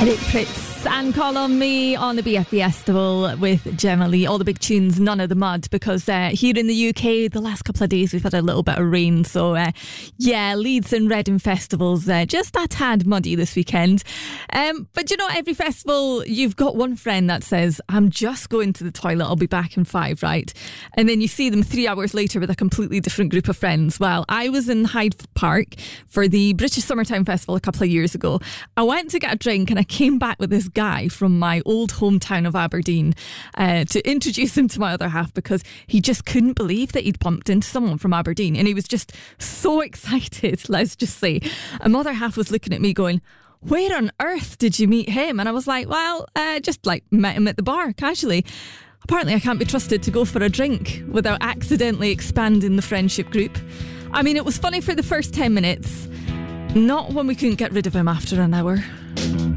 Eric Prydz and Call on Me on the BFB Festival with Gemma Lee. All the big tunes, none of the mud, because here in the UK, the last couple of days we've had a little bit of rain. So Leeds and Reading festivals just a tad muddy this weekend. But you know, every festival you've got one friend that says, I'm just going to the toilet, I'll be back in 5, right? And then you see them 3 hours later with a completely different group of friends. Well, I was in Hyde Park for the British Summertime Festival a couple of years ago. I went to get a drink and I came back with this guy from my old hometown of Aberdeen to introduce him to my other half, because he just couldn't believe that he'd bumped into someone from Aberdeen, and he was just so excited, let's just say. And my other half was looking at me going, where on earth did you meet him? And I was like, well, just like met him at the bar casually. Apparently I can't be trusted to go for a drink without accidentally expanding the friendship group. I mean, it was funny for the first 10 minutes, not when we couldn't get rid of him after an hour.